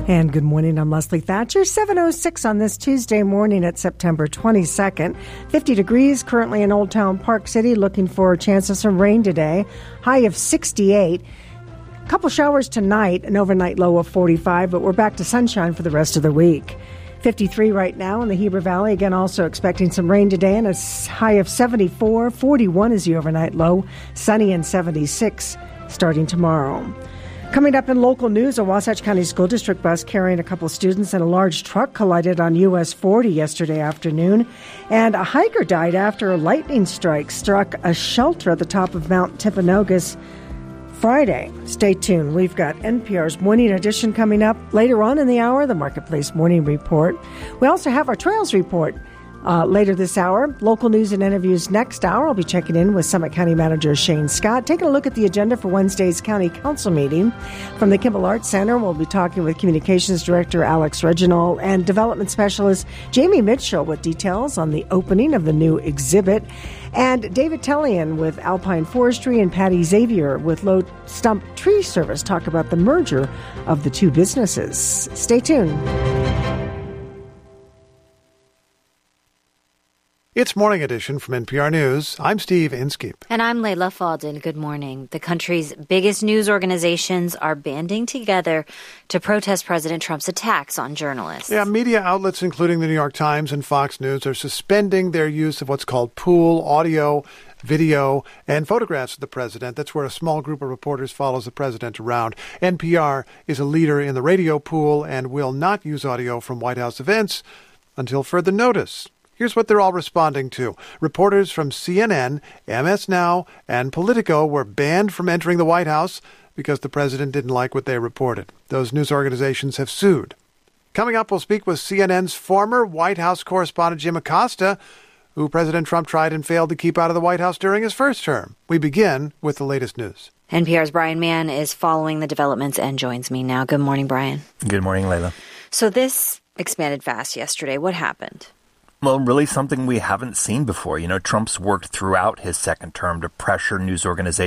And good morning, I'm Leslie Thatcher. 7:06 on this Tuesday morning at September 22nd. 50 degrees currently in Old Town Park City. Looking for a chance of some rain today. High of 68. A couple showers tonight, an overnight low of 45, but we're back to sunshine for the rest of the week. 53 right now in the Heber Valley. Again, also expecting some rain today and a high of 74. 41 is the overnight low. Sunny and 76 starting tomorrow. Coming up in local news, a Wasatch County School District bus carrying a couple students and a large truck collided on US 40 yesterday afternoon. And a hiker died after a lightning strike struck a shelter at the top of Mount Timpanogos Friday. Stay tuned. We've got NPR's Morning Edition coming up later on in the hour, the Marketplace Morning Report. We also have our Trails Report later this hour. Local news and interviews next hour. I'll be checking in with Summit County Manager Shane Scott, taking a look at the agenda for Wednesday's County Council meeting. From the Kimball Arts Center, we'll be talking with Communications Director Alex Reginald and Development Specialist Jamie Mitchell with details on the opening of the new exhibit. And David Tellian with Alpine Forestry and Patty Xavier with Low Stump Tree Service talk about the merger of the two businesses. Stay tuned. It's Morning Edition from NPR News. I'm Steve Inskeep. And I'm Layla Faldin. Good morning. The country's biggest news organizations are banding together to protest President Trump's attacks on journalists. Yeah, media outlets, including the New York Times and Fox News, are suspending their use of what's called pool audio, video, and photographs of the president. That's where a small group of reporters follows the president around. NPR is a leader in the radio pool and will not use audio from White House events until further notice. Here's what they're all responding to. Reporters from CNN, MS Now, and Politico were banned from entering the White House because the president didn't like what they reported. Those news organizations have sued. Coming up, we'll speak with CNN's former White House correspondent Jim Acosta, who President Trump tried and failed to keep out of the White House during his first term. We begin with the latest news. NPR's Brian Mann is following the developments and joins me now. Good morning, Brian. Good morning, Layla. So this expanded fast yesterday. What happened? Well, really something we haven't seen before. You know, Trump's worked throughout his second term to pressure news organizations